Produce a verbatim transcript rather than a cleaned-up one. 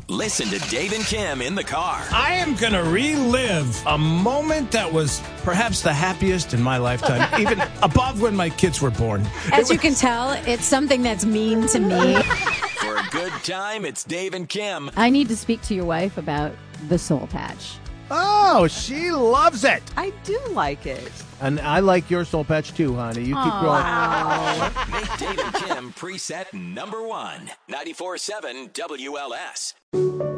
Listen to Dave and Kim in the car. I am going to relive a moment that was perhaps the happiest in my lifetime, even above when my kids were born. As you can tell, it's something that's mean to me. For a good time, it's Dave and Kim. I need to speak to your wife about the soul patch. Oh, she loves it. I do like it. And I like your soul patch too, honey. You keep growing. Make Dave and Kim preset number one. ninety-four point seven W L S.